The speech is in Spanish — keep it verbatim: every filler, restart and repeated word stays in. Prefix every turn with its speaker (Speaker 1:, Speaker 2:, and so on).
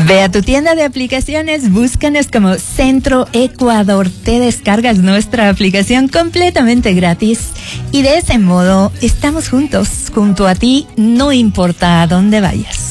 Speaker 1: Ve a tu tienda de aplicaciones, búscanos como Centro Ecuador. Te descargas nuestra aplicación completamente gratis y de ese modo estamos juntos, junto a ti, no importa a dónde vayas.